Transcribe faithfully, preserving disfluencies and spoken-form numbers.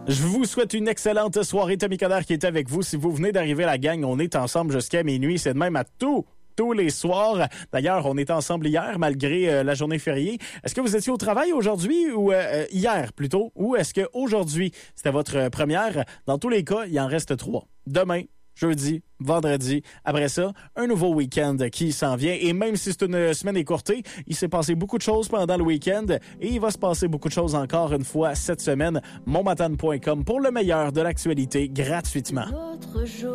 Je vous souhaite une excellente soirée. Tommy Coderre qui est avec vous. Si vous venez d'arriver, la gang, on est ensemble jusqu'à minuit. C'est de même à tout. Tous les soirs. D'ailleurs, on était ensemble hier, malgré euh, la journée fériée. Est-ce que vous étiez au travail aujourd'hui ou euh, hier plutôt? Ou est-ce qu'aujourd'hui, c'était votre première? Dans tous les cas, il en reste trois. Demain, jeudi, vendredi. Après ça, un nouveau week-end qui s'en vient. Et même si c'est une semaine écourtée, il s'est passé beaucoup de choses pendant le week-end et il va se passer beaucoup de choses encore une fois cette semaine. mon matane point com pour le meilleur de l'actualité gratuitement.